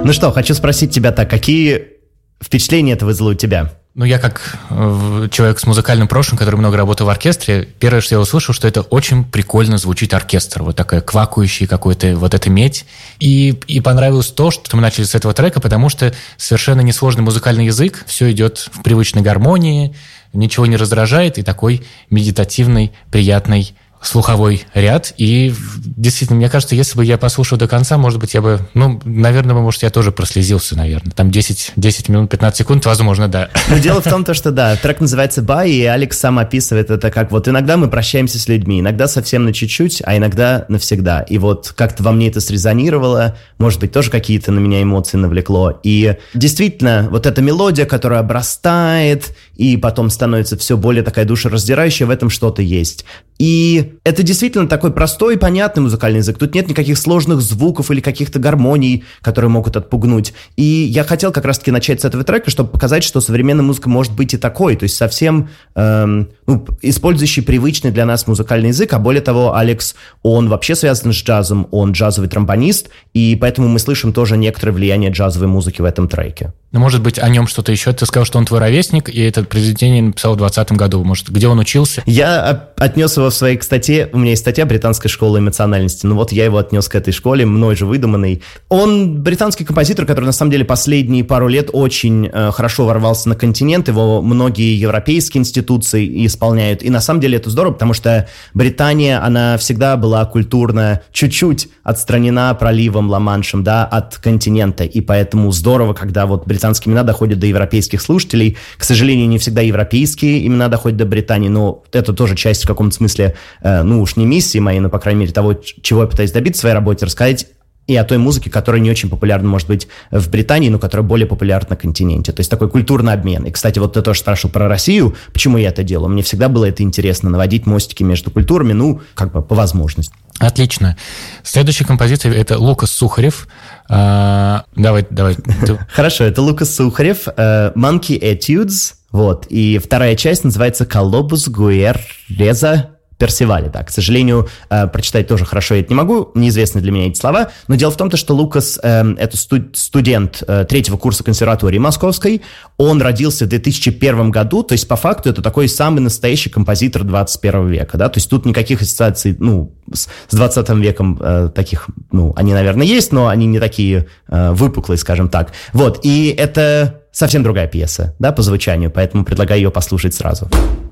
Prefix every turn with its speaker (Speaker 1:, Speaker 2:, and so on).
Speaker 1: Ну что, хочу спросить тебя так, какие впечатления это вызвало у тебя?
Speaker 2: Ну, я как человек с музыкальным прошлым, который много работал в оркестре, первое, что я услышал, что это очень прикольно звучит оркестр. Вот такая квакающая какой-то вот эта медь. И понравилось то, что мы начали с этого трека, потому что совершенно несложный музыкальный язык, все идет в привычной гармонии, ничего не раздражает, и такой медитативный, приятный слуховой ряд. И действительно, мне кажется, если бы я послушал до конца, может быть, я бы, наверное, может, я тоже прослезился, наверное. Там 10 минут, 15 секунд, возможно, да.
Speaker 1: Но дело в том, что да, трек называется «Bye», и Алекс сам описывает это как вот иногда мы прощаемся с людьми, иногда совсем на чуть-чуть, а иногда навсегда. И вот как-то во мне это срезонировало, может быть, тоже какие-то на меня эмоции навлекло. И действительно, вот эта мелодия, которая обрастает, и потом становится все более такая душераздирающая, в этом что-то есть. И это действительно такой простой и понятный музыкальный язык. Тут нет никаких сложных звуков или каких-то гармоний, которые могут отпугнуть. И я хотел как раз-таки начать с этого трека, чтобы показать, что современная музыка может быть и такой. То есть совсем использующий привычный для нас музыкальный язык. А более того, Алекс, он вообще связан с джазом. Он джазовый тромбонист. И поэтому мы слышим тоже некоторое влияние джазовой музыки в этом треке.
Speaker 2: Ну, может быть, о нем что-то еще? Ты сказал, что он твой ровесник, и это произведение написал в 2020 году. Может, где он учился?
Speaker 1: Я отнес его в своей, кстати, у меня есть статья «Британская школа эмоциональности». Ну вот я его отнес к этой школе, мной же выдуманной. Он британский композитор, который на самом деле последние пару лет очень хорошо ворвался на континент. Его многие европейские институции исполняют. И на самом деле это здорово, потому что Британия, она всегда была культурно чуть-чуть отстранена проливом Ла-Маншем, да, от континента. И поэтому здорово, когда вот британские имена доходят до европейских слушателей. К сожалению, не всегда европейские имена доходят до Британии, но это тоже часть в каком-то смысле, уж не миссии моей, но, по крайней мере, того, чего я пытаюсь добиться в своей работе, рассказать и о той музыке, которая не очень популярна, может быть, в Британии, но которая более популярна на континенте. То есть такой культурный обмен. И, кстати, вот ты тоже спрашивал про Россию, почему я это делал. Мне всегда было это интересно, наводить мостики между культурами, по возможности.
Speaker 2: Отлично. Следующая композиция – это Лукас Сухарев. Давай.
Speaker 1: Хорошо, это Лукас Сухарев, Monkey Etudes. Вот. И вторая часть называется «Колобус Гуэрреза Персивале». Да, к сожалению, прочитать тоже хорошо я это не могу, неизвестны для меня эти слова, но дело в том, что Лукас это студент третьего курса консерватории московской, он родился в 2001 году, то есть по факту это такой самый настоящий композитор 21 века, да, то есть тут никаких ассоциаций, с 20 веком таких, они, наверное, есть, но они не такие выпуклые, скажем так. Вот, и это совсем другая пьеса, да, по звучанию, поэтому предлагаю ее послушать сразу.